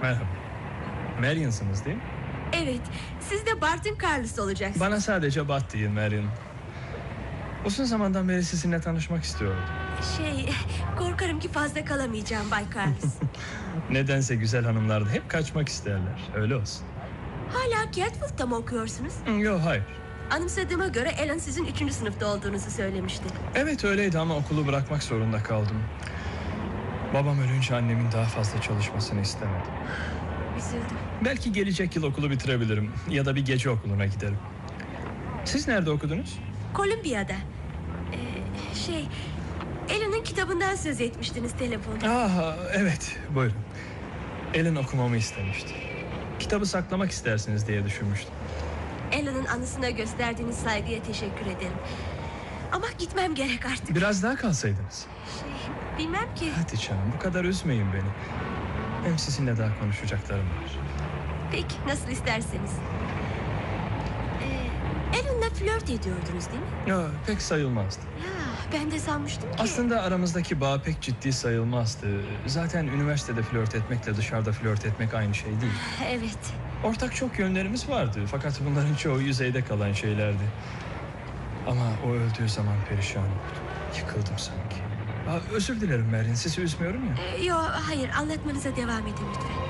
Merhaba. Marian'sınız değil mi? Evet, siz de Barton Carlos olacaksınız. Bana sadece Bat deyin Marian. Uzun zamandan beri sizinle tanışmak istiyordum. Korkarım ki fazla kalamayacağım Bay Carlos. Nedense güzel hanımlar da hep kaçmak isterler. Öyle olsun. Hala Catfield'da mı okuyorsunuz? Yok, hayır. Anımsadığıma göre Alan sizin 3. sınıfta olduğunuzu söylemişti. Evet öyleydi ama okulu bırakmak zorunda kaldım. Babam ölünce annemin daha fazla çalışmasını istemedim. Üzüldüm. Belki gelecek yıl okulu bitirebilirim. Ya da bir gece okuluna giderim. Siz nerede okudunuz? Columbia'da. Alan'ın kitabından söz etmiştiniz telefonda. Evet, buyurun. Alan okumamı istemişti. Kitabı saklamak istersiniz diye düşünmüştüm. Alan'ın anısına gösterdiğiniz saygıya teşekkür ederim. Ama gitmem gerek artık. Biraz daha kalsaydınız. Bilmem ki. Hadi canım, bu kadar üzmeyin beni. Hem sizinle daha konuşacaklarım var. Peki, nasıl isterseniz. Alan'la flört ediyordunuz değil mi? Yok, pek sayılmazdı. Ben de sanmıştım ki. Aslında aramızdaki bağ pek ciddi sayılmazdı. Zaten üniversitede flört etmekle dışarıda flört etmek aynı şey değil. Evet. Ortak çok yönlerimiz vardı. Fakat bunların çoğu yüzeyde kalan şeylerdi. Ama o öldüğü zaman perişan oldum. Yıkıldım sanki. Özür dilerim Merin, sizi üzmüyorum ya. Yok, hayır, anlatmanıza devam edin lütfen.